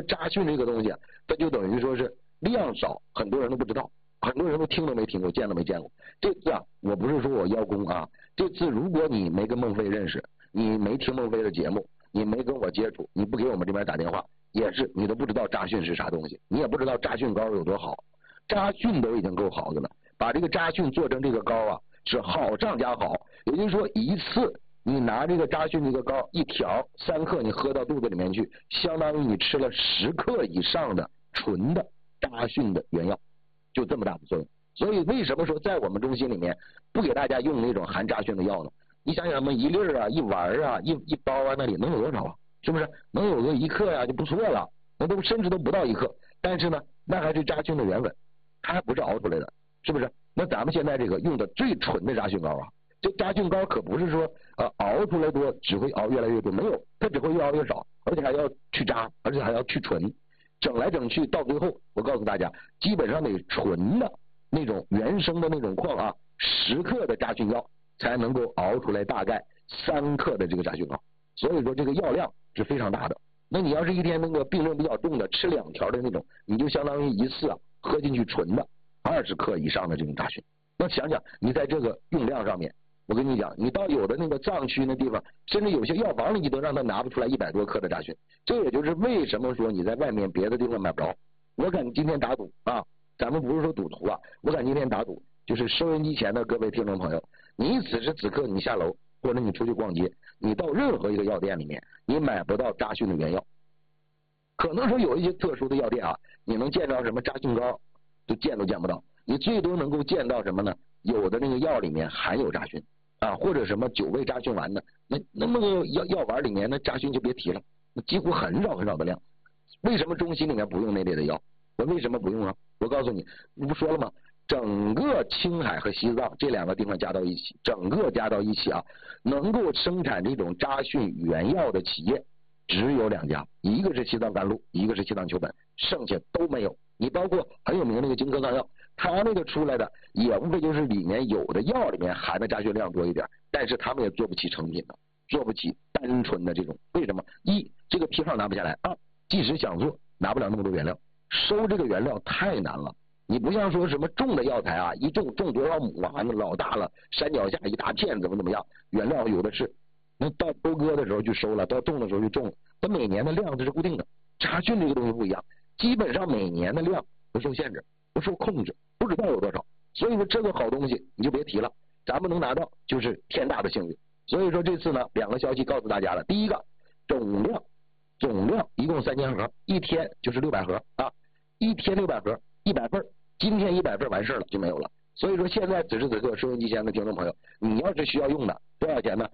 扎蕈这个东西啊，它就等于说是量少，很多人都不知道，很多人都听都没听过，见都没见过。这次啊，我不是说我邀功啊，这次如果你没跟孟非认识，你没听孟非的节目，你没跟我接触，你不给我们这边打电话，也是你都不知道扎蕈是啥东西，你也不知道扎蕈膏有多好。扎蕈都已经够好的了，把这个扎蕈做成这个膏啊，是好上加好。也就是说，一次你拿这个扎蕈这个膏一条3克，你喝到肚子里面去，相当于你吃了10克以上的纯的扎蕈的原药，就这么大的作用。所以为什么说在我们中心里面不给大家用那种含扎蕈的药呢？你想想什么1粒啊、1丸啊、一包啊，那里能有多少啊？是不是能有个1克呀就不错了？那都甚至都不到1克，但是呢，那还是扎蕈的原粉，它还不是熬出来的，是不是？那咱们现在这个用的最纯的扎蕈膏啊，这扎蕈膏可不是说熬出来多只会熬越来越多，没有，它只会越熬越少，而且还要去渣，而且还要去醇，整来整去到最后，我告诉大家，基本上得纯的那种原生的那种矿啊，10克的扎蕈药才能够熬出来大概3克的这个扎蕈膏，所以说这个药量是非常大的。那你要是一天那个病症比较重的，吃2条的那种，你就相当于一次啊喝进去纯的20克以上的这种扎蕈。那想想你在这个用量上面，我跟你讲，你到有的那个藏区那地方，甚至有些药房里你都让他拿不出来100多克的扎蕈。这也就是为什么说你在外面别的地方买不着。我敢今天打赌啊，咱们不是说赌徒啊，我敢今天打赌，就是收音机前的各位听众朋友，你此时此刻你下楼或者你出去逛街，你到任何一个药店里面，你买不到扎蕈的原药。可能说有一些特殊的药店啊，你能见到什么扎蕈膏，就见都见不到。你最多能够见到什么呢？有的那个药里面含有扎蕈啊，或者什么9味扎蕈丸的，那个药丸里面那扎蕈就别提了，那几乎很少很少的量。为什么中心里面不用那类的药？我为什么不用啊？我告诉你，你不说了吗？整个青海和西藏这2个地方加到一起，整个加到一起啊，能够生产这种扎蕈原药的企业只有2家，一个是西藏甘露，一个是西藏丘本，剩下都没有。你包括很有名的那个金科藏药，它那个出来的也无非就是里面有的药里面含的扎蕈量多一点，但是他们也做不起成品的，做不起单纯的这种。为什么？一，这个批号拿不下来；二，即使想做，拿不了那么多原料，收这个原料太难了。你不像说什么种的药材啊，一种多少亩啊，那老大了，山脚下一大片怎么样，原料有的是。那到收割的时候就收了，到种的时候就种了，它每年的量这是固定的。扎蕈这个东西不一样，基本上每年的量不受限制，不受控制，不知道有多少。所以说这个好东西你就别提了，咱们能拿到就是天大的幸运。所以说这次呢，2个消息告诉大家了。第一个，总量一共3000盒，一天就是600盒啊，一天600盒，100份，今天100份完事了就没有了。所以说现在此时此刻收音机前的听众朋友，你要是需要用的，多少钱呢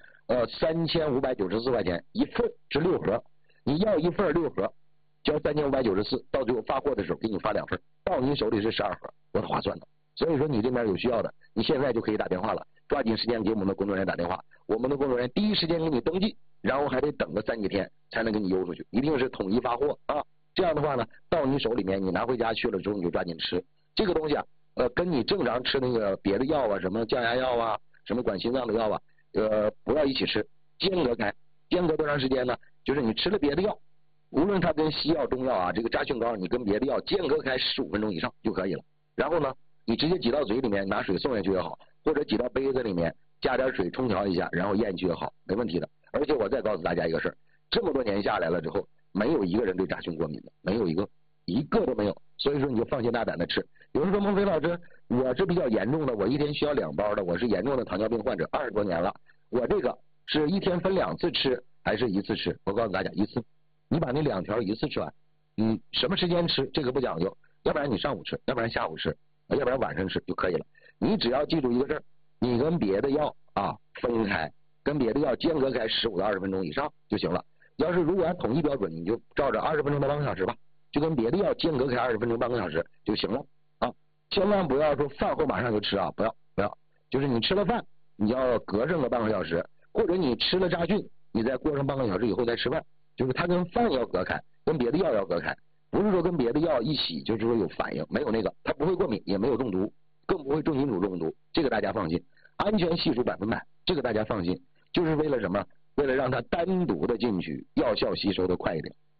？3594块钱一份是6盒，你要一份6盒，交3594，到最后发货的时候给你发2份，到你手里是12盒，多划算的。所以说你这边有需要的，你现在就可以打电话了，抓紧时间给我们的工作人员打电话，我们的工作人员第一时间给你登记，然后还得等个3几天才能给你邮出去，一定是统一发货啊。这样的话呢，到你手里面，你拿回家去了之后，你就抓紧吃这个东西啊。跟你正常吃那个别的药啊，什么降压药啊，什么管心脏的药啊，不要一起吃，间隔开。间隔多长时间呢？就是你吃了别的药，无论它跟西药、中药啊，这个扎蕈膏你跟别的药间隔开15分钟以上就可以了。然后呢，你直接挤到嘴里面，拿水送下去也好，或者挤到杯子里面加点水冲调一下，然后咽进去也好，没问题的。而且我再告诉大家一个事儿，这么多年下来了之后，没有一个人对扎蕈过敏的，没有一个都没有。所以说你就放心大胆的吃。有人说孟非老师，我是比较严重的，我一天需要2包的，我是严重的糖尿病患者，20多年了，我这个是一天分2次吃还是一次吃？我告诉大家，一次。你把那2条一次吃完，你什么时间吃这个不讲究，要不然你上午吃，要不然下午吃，要不然晚上吃就可以了。你只要记住一个事儿，你跟别的药啊分开，跟别的药间隔开15到20分钟以上就行了。要是如果按统一标准，你就照着20分钟到半个小时吧，就跟别的药间隔开20分钟半个小时就行了啊！千万不要说饭后马上就吃啊，不要，就是你吃了饭，你要隔上个半个小时，或者你吃了扎蕈，你再过上半个小时以后再吃饭，就是它跟饭要隔开，跟别的药要隔开，不是说跟别的药一起就是说有反应，没有那个，它不会过敏，也没有中毒，更不会重金属中毒，这个大家放心，安全系数100%，这个大家放心，就是为了什么？为了让它单独的进去，药效吸收的快一点。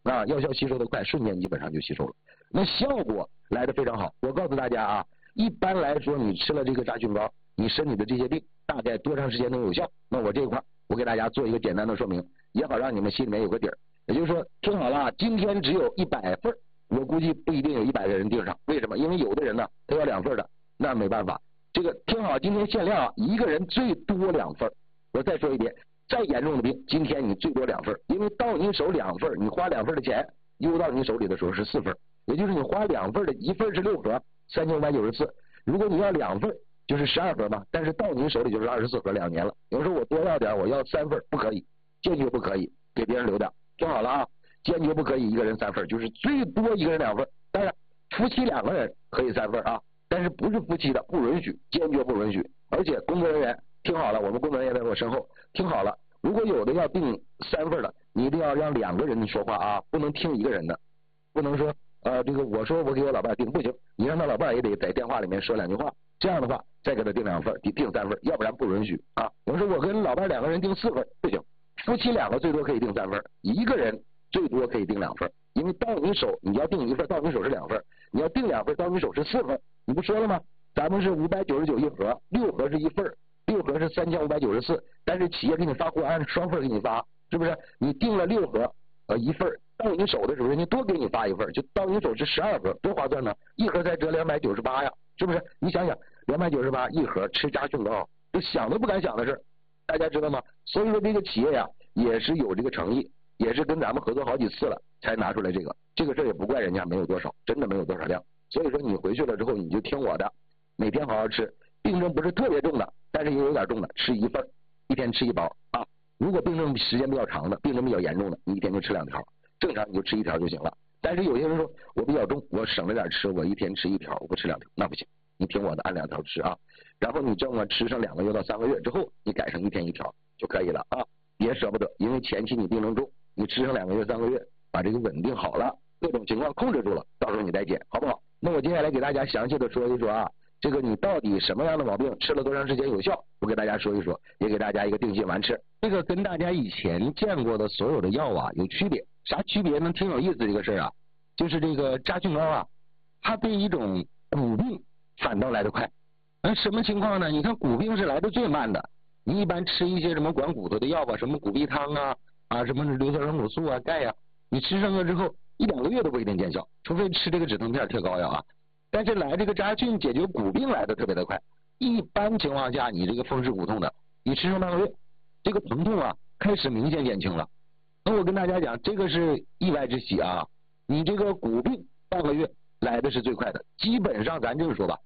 啊，药效吸收的快，瞬间基本上就吸收了，那效果来的非常好。我告诉大家啊，一般来说你吃了这个扎菌膏，你身体的这些病大概多长时间能有效？那我这一块我给大家做一个简单的说明，也好让你们心里面有个底儿。也就是说，听好了，今天只有100份，我估计不一定有100个人订上。为什么？因为有的人呢，他要2份的，那没办法。这个听好，今天限量啊，一个人最多2份。我再说一遍，再严重的病，今天你最多2份，因为到你手2份，你花2份的钱，邮到你手里的时候是4份，也就是你花2份的1份是6盒，3594，如果你要2份，就是12盒嘛，但是到你手里就是24盒，2年了。有人说我多要点，我要3份，不可以，坚决不可以，给别人留点。听好了啊，坚决不可以一个人3份，就是最多一个人2份。当然，夫妻2个人可以3份啊，但是不是夫妻的不允许，坚决不允许。而且工作人员听好了，我们工作人员在我身后，听好了，如果有的要订3份的，你一定要让2个人说话啊，不能听1个人的，不能说这个我说我给我老伴订不行，你让他老伴也得在电话里面说2句话，这样的话再给他订2份，订3份，要不然不允许啊。我说我跟老伴2个人订4份不行。夫妻2个最多可以订3份，一个人最多可以订2份，因为到你手你要订1份，到你手是2份，你要订2份，到你手是4份。你不说了吗？咱们是599一盒，6盒是1份，6盒是3594，但是企业给你发货按双份给你发，是不是？你订了6盒1份，到你手的时候人家多给你发1份，就到你手是12盒，多划算呢！一盒才折298呀，是不是？你想想，298一盒吃扎菌膏，这想都不敢想的事，大家知道吗？所以说这个企业呀，也是有这个诚意，也是跟咱们合作好几次了才拿出来这个事儿，也不怪人家没有多少，真的没有多少量。所以说你回去了之后你就听我的，每天好好吃，病症不是特别重的，但是也有点重的，吃1份，一天吃1包啊。如果病症时间比较长的，病症比较严重的，你一天就吃2条，正常你就吃1条就行了。但是有些人说我比较重，我省着点吃，我一天吃1条，我不吃2条，那不行，你听我的，按2条吃啊。然后你这么吃上2个月到3个月之后，你改成一天1条就可以了啊，别舍不得，因为前期你病症重，你吃上2个月3个月，把这个稳定好了，各种情况控制住了，到时候你再减，好不好？那我接下来给大家详细的说一说啊，这个你到底什么样的毛病吃了多长时间有效，我给大家说一说，也给大家一个定心丸吃。这个跟大家以前见过的所有的药啊有区别，啥区别呢？挺有意思这个事儿啊，就是这个扎菌膏啊，它对一种骨病反倒来得快。什么情况呢？你看骨病是来的最慢的，你一般吃一些什么管骨头的药吧，什么骨壁汤啊什么硫酸软骨素啊钙呀，你吃上了之后1-2个月都不一定见效，除非吃这个止疼片贴膏药啊。但是来这个扎菌解决骨病来的特别的快，一般情况下你这个风湿骨痛的，你吃上半个月，这个疼痛啊开始明显减轻了。那我跟大家讲，这个是意外之喜啊，你这个骨病半个月来的是最快的，基本上咱这么说吧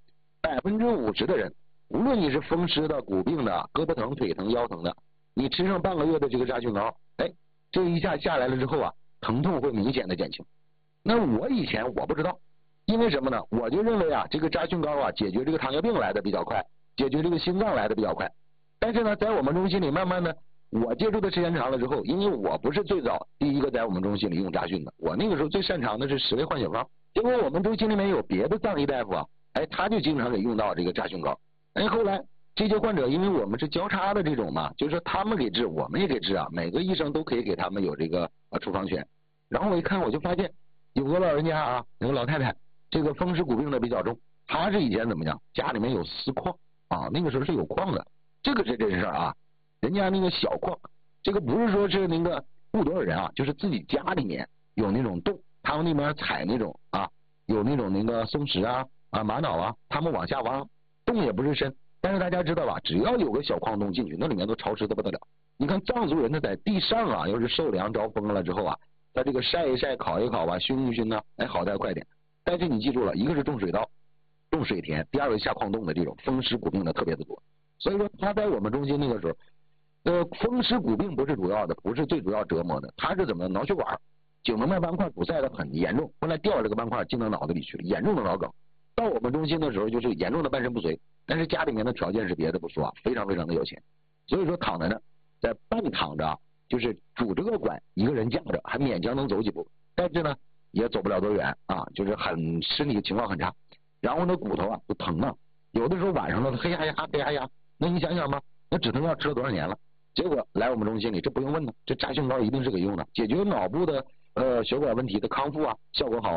，50%的人，无论你是风湿的、骨病的、胳膊疼、腿疼、腰疼的，你吃上半个月的这个扎菌膏，这一下下来了之后啊，疼痛会明显的减轻。那我以前我不知道，因为什么呢？我就认为啊，这个扎菌膏啊，解决这个糖尿病来的比较快，解决这个心脏来的比较快。但是呢，在我们中心里慢慢的，我接触的时间长了之后，因为我不是最早第一个在我们中心里用扎菌的，我那个时候最擅长的是10味换血方。结果我们中心里面有别的藏医大夫啊，他就经常给用到这个扎菌膏。后来这些患者，因为我们是交叉的这种嘛，就是说他们给治，我们也给治啊，每个医生都可以给他们有这个处方权。然后我一看，我就发现有个老人家啊，有个老太太，这个风湿骨病的比较重，她是以前怎么讲，家里面有私矿啊，那个时候是有矿的，这个是真事啊，人家那个小矿，这个不是说是那个雇多少人啊，就是自己家里面有那种洞，他们那边采那种有那种那个松石玛瑙啊，他们往下挖，洞也不是深，但是大家知道吧，只要有个小矿洞进去，那里面都潮湿的不得了。你看藏族人他在地上啊，要是受凉着风了之后啊，他这个晒一晒、烤一烤啊、熏一熏呢，好歹快点。但是你记住了，一个是种水稻、种水田，第二个下矿洞的这种风湿骨病的特别的多。所以说他在我们中心那个时候，风湿骨病不是主要的，不是最主要折磨的，他是怎么脑血管、颈动脉斑块堵塞的很严重，后来掉了这个斑块进到脑子里去了，严重的脑梗。到我们中心的时候就是严重的半身不遂，但是家里面的条件是别的不说啊，非常非常的有钱，所以说躺在那，在半躺着，就是拄着个拐，一个人架着，还勉强能走几步，但是呢也走不了多远啊，就是很身体情况很差，然后呢骨头就疼啊，有的时候晚上呢黑呀，那你想想吧，那止疼药吃了多少年了？结果来我们中心里，这不用问了，这扎菌膏一定是给用的，解决脑部的血管问题的康复啊，效果好。